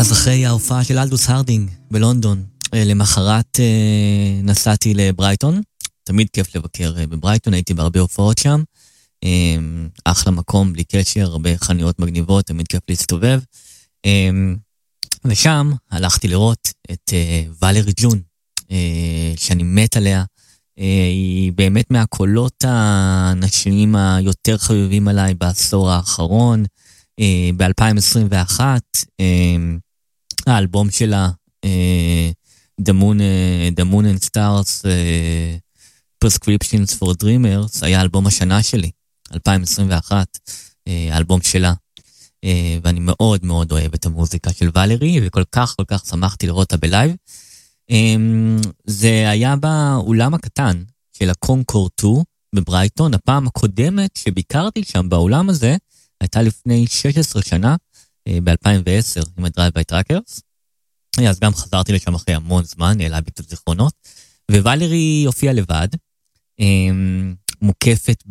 אז אחרי ההופעה של אלדוס הרדינג בלונדון, למחרת נסעתי לברייטון. תמיד כיף לבקר בברייטון, הייתי בהרבה הופעות שם. אחלה מקום, בלי קשר, הרבה חנויות מגניבות, תמיד כיף להסתובב. ושם הלכתי לראות את ולרי ג'ון, שאני מת עליה. היא באמת מהקולות הנשיים היותר חביבים עליי בעשור האחרון. ב-2021 האלבום שלה The Moon and Stars Prescriptions for Dreamers היה אלבום השנה שלי, 2021, האלבום שלה, ואני מאוד מאוד אוהב את המוזיקה של ולרי, וכל כך כל כך שמחתי לראות אותה בלייב. זה היה באולם הקטן של הקונקורד 2 בברייטון. הפעם הקודמת שביקרתי שם באולם הזה הייתה לפני 16 שנה, ב-2010, עם הדרייב-ביי טראקרס. אז גם חזרתי לשם אחרי המון זמן, נעלה בי קצת זיכרונות. וולרי הופיעה לבד, מוקפת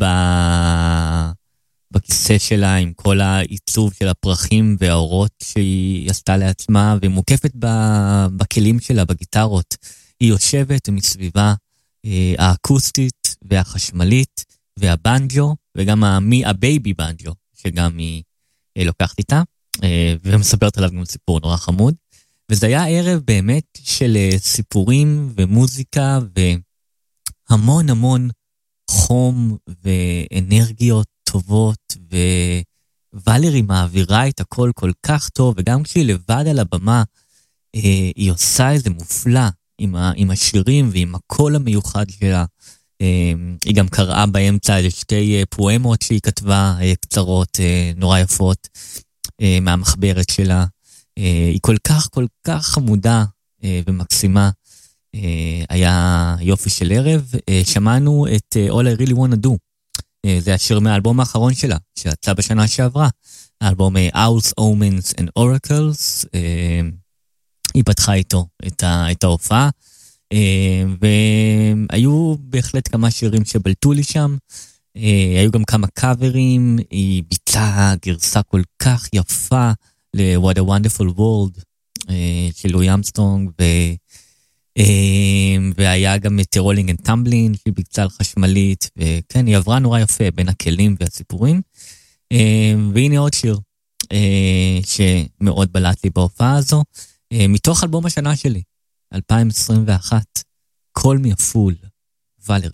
בכיסא שלה עם כל העיצוב של הפרחים והאורות שהיא עשתה לעצמה, ומוקפת בכלים שלה, בגיטרות. היא יושבת מסביבה האקוסטית והחשמלית והבנג'ו, וגם הבייבי בנג'ו, שגם היא לוקחת איתה, ומספרת עליו גם סיפור נורא חמוד. וזה היה ערב באמת של סיפורים ומוזיקה, והמון המון חום ואנרגיות טובות, וולרי מעבירה את הכל כל כך טוב, וגם כשהיא לבד על הבמה, היא עושה איזה מופלא עם השירים ועם הקול המיוחד שלה. היא גם קראה באמצע איזה שתי פואמות שהיא כתבה, קצרות, נורא יפות, מהמחברת שלה. היא כל כך חמודה ומקסימה. היה יופי של ערב. שמענו את All I Really Wanna Do. זה השיר מהאלבום האחרון שלה, שיצא בשנה שעברה. האלבום Owls, Omens and Oracles. היא פתחה איתו את ההופעה. והיו בהחלט כמה שירים שבלטו לי שם. היו גם כמה קאברים. היא ביצעה גרסה כל כך יפה ל-What a Wonderful World של לואי אמסטרונג, והיה גם את Rolling and Tumbling שהיא ביצעה על חשמלית, וכן, היא עברה נורא יפה בין הכלים והסיפורים. והנה עוד שיר שמאוד בלט לי בהופעה הזו, מתוך אלבום השנה שלי, 2021, Call Me a Fool, ולרי.